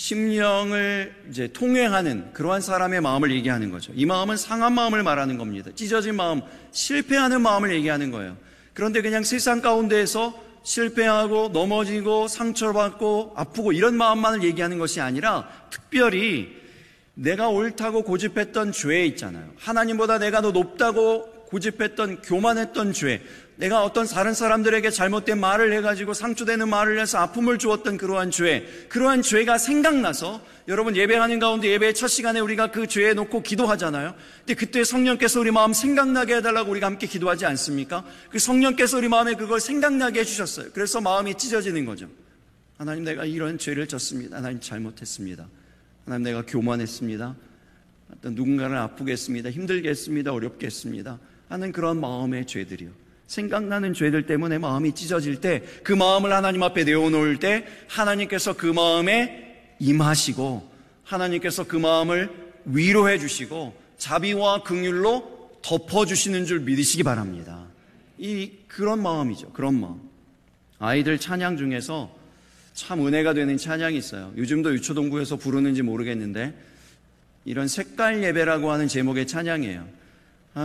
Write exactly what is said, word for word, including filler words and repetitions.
심령을 이제 통회하는 그러한 사람의 마음을 얘기하는 거죠. 이 마음은 상한 마음을 말하는 겁니다. 찢어진 마음, 실패하는 마음을 얘기하는 거예요. 그런데 그냥 세상 가운데에서 실패하고 넘어지고 상처받고 아프고 이런 마음만을 얘기하는 것이 아니라 특별히 내가 옳다고 고집했던 죄 있잖아요. 하나님보다 내가 더 높다고 고집했던 교만했던 죄, 내가 어떤 다른 사람들에게 잘못된 말을 해가지고 상처되는 말을 해서 아픔을 주었던 그러한 죄, 그러한 죄가 생각나서 여러분 예배하는 가운데 예배의 첫 시간에 우리가 그 죄에 놓고 기도하잖아요. 근데 그때 성령께서 우리 마음 생각나게 해달라고 우리가 함께 기도하지 않습니까? 그 성령께서 우리 마음에 그걸 생각나게 해주셨어요. 그래서 마음이 찢어지는 거죠. 하나님, 내가 이런 죄를 졌습니다. 하나님, 잘못했습니다. 하나님, 내가 교만했습니다. 어떤 누군가를 아프게 했습니다. 힘들게 했습니다. 어렵게 했습니다. 하는 그런 마음의 죄들이요. 생각나는 죄들 때문에 마음이 찢어질 때, 그 마음을 하나님 앞에 내어놓을 때 하나님께서 그 마음에 임하시고 하나님께서 그 마음을 위로해 주시고 자비와 긍휼로 덮어주시는 줄 믿으시기 바랍니다. 이 그런 마음이죠. 그런 마음. 아이들 찬양 중에서 참 은혜가 되는 찬양이 있어요. 요즘도 유초동부에서 부르는지 모르겠는데 이런 색깔 예배라고 하는 제목의 찬양이에요.